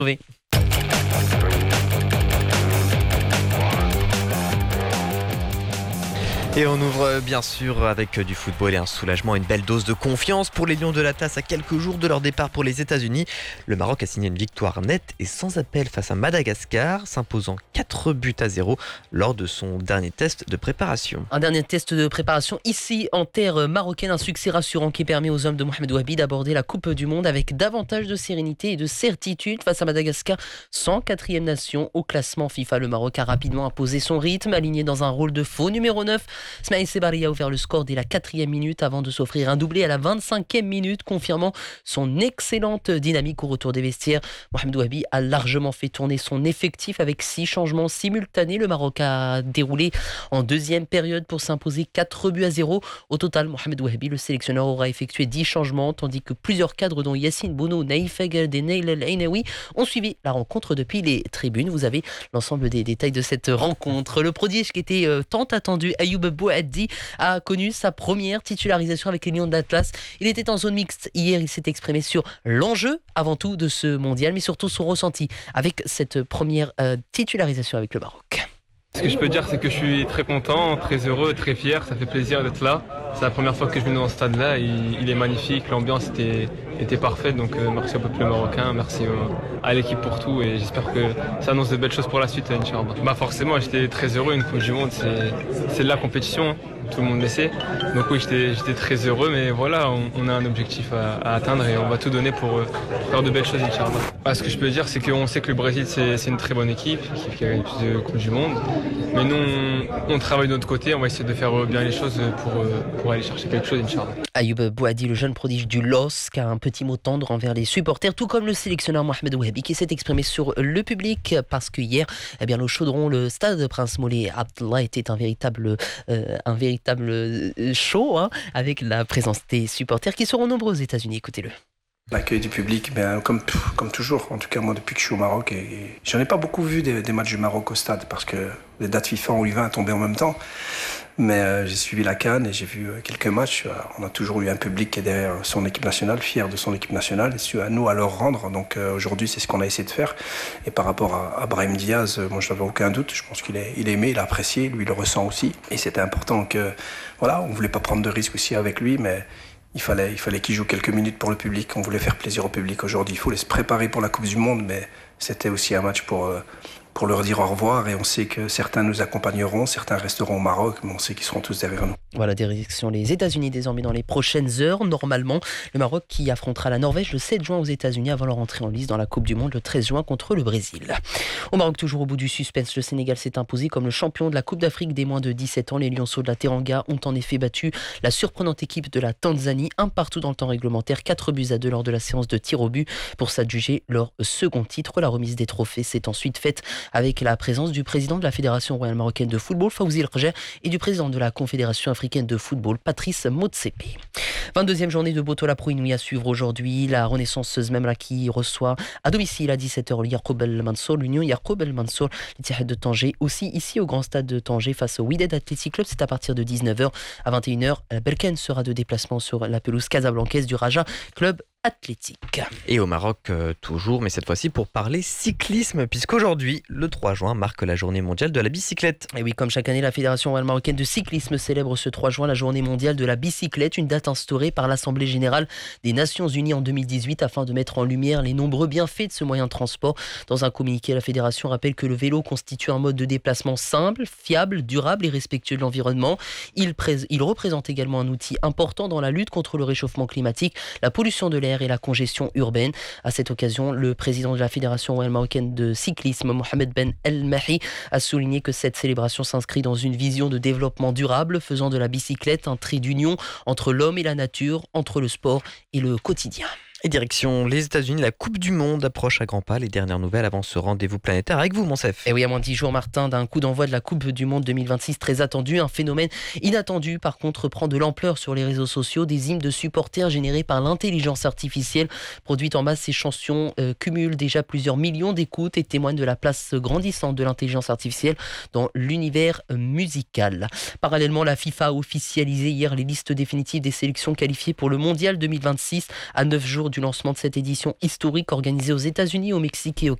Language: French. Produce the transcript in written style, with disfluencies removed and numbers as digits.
Oui. Et on ouvre bien sûr avec du football et un soulagement, une belle dose de confiance pour les Lions de l'Atlas à quelques jours de leur départ pour les États-Unis. Le Maroc a signé une victoire nette et sans appel face à Madagascar, s'imposant 4-0 lors de son dernier test de préparation. Un dernier test de préparation ici en terre marocaine, un succès rassurant qui permet aux hommes de Mohamed Wahabi d'aborder la Coupe du Monde avec davantage de sérénité et de certitude face à Madagascar, 104e nation au classement FIFA. Le Maroc a rapidement imposé son rythme, aligné dans un rôle de faux numéro 9. Smaïl Sebari a ouvert le score dès la 4e minute avant de s'offrir un doublé à la 25e minute, confirmant son excellente dynamique au retour des vestiaires. Mohamed Wahabi a largement fait tourner son effectif avec 6 changements simultanés. Le Maroc a déroulé en deuxième période pour s'imposer 4-0. Au total, Mohamed Wahabi, le sélectionneur, aura effectué 10 changements, tandis que plusieurs cadres dont Yassine Bounou, Naïf Agad et Neil El Ainaoui ont suivi la rencontre depuis les tribunes. Vous avez l'ensemble des détails de cette rencontre. Le prodige qui était tant attendu, Ayoub Bouaddi, a connu sa première titularisation avec les Lions de l'Atlas. Il était en zone mixte hier, il s'est exprimé sur l'enjeu avant tout de ce mondial, mais surtout son ressenti avec cette première titularisation avec le Maroc. Ce que je peux dire, c'est que je suis très content, très heureux, très fier. Ça fait plaisir d'être là. C'est la première fois que je viens dans ce stade-là. Il est magnifique, l'ambiance était parfaite. Donc merci au peuple marocain, merci à l'équipe pour tout. Et j'espère que ça annonce de belles choses pour la suite, Inch'Allah. Forcément, j'étais très heureux. Une Coupe du Monde, c'est de la compétition. Tout le monde le sait. Donc oui, j'étais très heureux. Mais voilà, on a un objectif à atteindre et on va tout donner pour faire de belles choses, Inch'Allah. Ce que je peux dire, c'est qu'on sait que le Brésil, c'est une très bonne équipe qui a gagné plus de Coupes du Monde. Mais nous, on travaille de notre côté, on va essayer de faire bien les choses pour aller chercher quelque chose, Inch'Allah. Ayoub Bouaddi, le jeune prodige du LOSC, a un petit mot tendre envers les supporters, tout comme le sélectionneur Mohamed Wahabi qui s'est exprimé sur le public, parce que hier, le Chaudron, le stade Prince Moulay Abdallah était un véritable show, avec la présence des supporters qui seront nombreux aux États-Unis. Écoutez-le. L'accueil du public, comme toujours, en tout cas moi depuis que je suis au Maroc, et j'en ai pas beaucoup vu des matchs du Maroc au stade parce que les dates FIFA en U20 tombaient en même temps, mais j'ai suivi la CAN et j'ai vu quelques matchs. On a toujours eu un public qui est derrière son équipe nationale, fier de son équipe nationale, et c'est à nous à leur rendre. Donc aujourd'hui c'est ce qu'on a essayé de faire. Et par rapport à Brahim Diaz, moi je n'avais aucun doute, je pense qu'il est aimé, il a apprécié, lui il le ressent aussi, et c'était important que on voulait pas prendre de risques aussi avec lui, mais il fallait qu'il joue quelques minutes pour le public. On voulait faire plaisir au public aujourd'hui. Il faut se préparer pour la Coupe du Monde, mais c'était aussi un match pour leur dire au revoir. Et on sait que certains nous accompagneront, certains resteront au Maroc, mais on sait qu'ils seront tous derrière nous. Voilà, direction les États-Unis désormais dans les prochaines heures. Normalement, le Maroc qui affrontera la Norvège le 7 juin aux États-Unis avant leur entrée en lice dans la Coupe du Monde le 13 juin contre le Brésil. Au Maroc, toujours au bout du suspense, le Sénégal s'est imposé comme le champion de la Coupe d'Afrique des moins de 17 ans. Les Lionceaux de la Teranga ont en effet battu la surprenante équipe de la Tanzanie, un partout dans le temps réglementaire, 4-2 lors de la séance de tir au but pour s'adjuger leur second titre. La remise des trophées s'est ensuite faite avec la présence du président de la Fédération royale marocaine de football, Fawzi El Rja, et du président de la Confédération africaine de football, Patrice Motsepe. 22e journée de Botola Pro Inouï à suivre aujourd'hui. La Renaissance Zmemra qui reçoit à domicile à 17h le Yacoub El Mansour, l'Union Yacoub El Mansour, l'Ittihad de Tanger, aussi ici au grand stade de Tanger face au Wydad Athletic Club. C'est à partir de 19h. À 21h, Berken sera de déplacement sur la pelouse casablancaise du Raja Club Athlétique. Et au Maroc toujours, mais cette fois-ci pour parler cyclisme, puisqu'aujourd'hui, le 3 juin, marque la journée mondiale de la bicyclette. Et oui, comme chaque année, la Fédération royale marocaine de cyclisme célèbre ce 3 juin la journée mondiale de la bicyclette, une date instaurée par l'Assemblée générale des Nations Unies en 2018 afin de mettre en lumière les nombreux bienfaits de ce moyen de transport. Dans un communiqué, la Fédération rappelle que le vélo constitue un mode de déplacement simple, fiable, durable et respectueux de l'environnement. Il représente également un outil important dans la lutte contre le réchauffement climatique, la pollution de l'air et la congestion urbaine. À cette occasion, le président de la Fédération royale marocaine de cyclisme, Mohamed Ben El Mahi, a souligné que cette célébration s'inscrit dans une vision de développement durable, faisant de la bicyclette un trait d'union entre l'homme et la nature, entre le sport et le quotidien. Et direction les États-Unis, la Coupe du Monde approche à grands pas. Les dernières nouvelles avant ce rendez-vous planétaire avec vous, Monsef. Et oui, à moins de 10 jours, Martin, d'un coup d'envoi de la Coupe du Monde 2026 très attendu. Un phénomène inattendu, par contre, prend de l'ampleur sur les réseaux sociaux. Des hymnes de supporters générés par l'intelligence artificielle produite en masse. Ces chansons cumulent déjà plusieurs millions d'écoutes et témoignent de la place grandissante de l'intelligence artificielle dans l'univers musical. Parallèlement, la FIFA a officialisé hier les listes définitives des sélections qualifiées pour le Mondial 2026 à 9 jours du lancement de cette édition historique organisée aux États-Unis, au Mexique et au